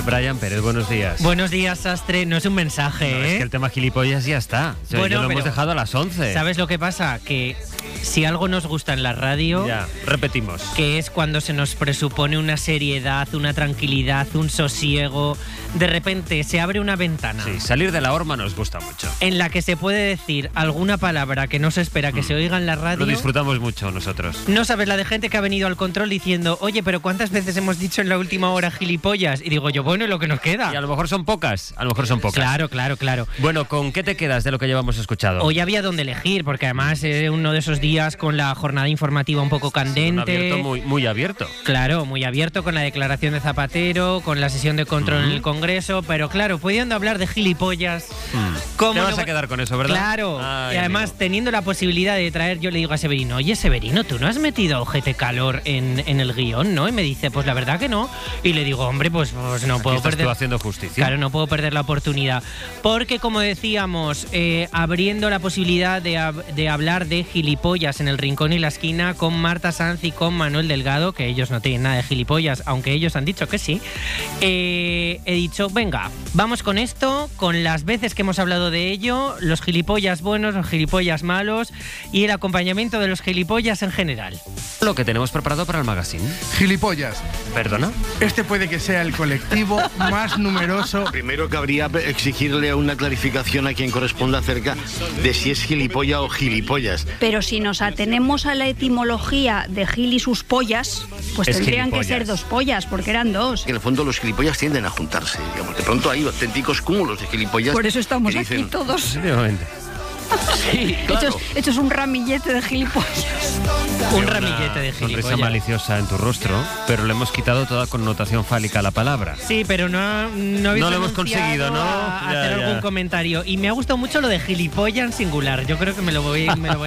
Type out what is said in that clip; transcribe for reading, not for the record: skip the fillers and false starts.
Brian Pérez, buenos días. Buenos días, Sastre. No es un mensaje, No, es que el tema gilipollas ya está. O sea, Bueno, lo hemos pero dejado a las 11. ¿sabes lo que pasa? Que si algo nos gusta en la radio, Ya, repetimos. que es cuando se nos presupone una seriedad, una tranquilidad, un sosiego, de repente se abre una ventana Sí, salir de la horma nos gusta mucho. en la que se puede decir alguna palabra que no se espera que se oiga en la radio. Lo disfrutamos mucho nosotros. No sabes la de gente que ha venido al control diciendo, oye, pero ¿cuántas veces hemos dicho en la última hora gilipollas? Y digo yo, bueno, ¿y lo que nos queda? Y a lo mejor son pocas. Claro. Bueno, ¿con qué te quedas de lo que llevamos escuchado? Hoy había donde elegir, porque además es uno de esos días con la jornada informativa un poco Un candente. abierto muy abierto. Claro, muy abierto, con la declaración de Zapatero, con la sesión de control en el Congreso, pero claro, pudiendo hablar de gilipollas. ¿cómo Te no vas a va- quedar con eso, ¿verdad? Claro, Ay, y además amigo. teniendo la posibilidad de traer, yo le digo a Severino, oye Severino, ¿tú no has metido ojete calor en el guión, no? Y me dice, pues la verdad que no. Y le digo, hombre, pues no Aquí puedo estás perder. tú haciendo justicia. Claro, no puedo perder la oportunidad. Porque, como decíamos, abriendo la posibilidad de hablar de gilipollas en el rincón y la esquina con Marta Sanz y con Manuel Delgado, que ellos no tienen nada de gilipollas, aunque ellos han dicho que sí, he dicho, venga, vamos con esto, con las veces que hemos hablado de ello, los gilipollas buenos, los gilipollas malos y el acompañamiento de los gilipollas en general. Lo que tenemos preparado para el magazine. Gilipollas. ¿Perdona? Este puede que sea el colectivo más numeroso. Primero cabría exigirle una clarificación a quien corresponda acerca de si es gilipollas o gilipollas. Pero si nos atenemos a la etimología de Gil y sus pollas, pues Es tendrían que gilipollas. ser dos pollas, porque eran dos. En el fondo los gilipollas tienden a juntarse, digamos. De pronto hay auténticos cúmulos de gilipollas. Por eso estamos que aquí dicen, todos. Efectivamente. Sí, claro. Esto es un ramillete de gilipollas. Un ramillete de Sonrisa gilipollas. maliciosa en tu rostro, pero le hemos quitado toda connotación fálica a la palabra. Sí, pero no habéis No lo hemos renunciado conseguido, ¿no? a Ya, hacer ya. algún comentario. Y me ha gustado mucho lo de gilipollas en singular. Yo creo que me lo voy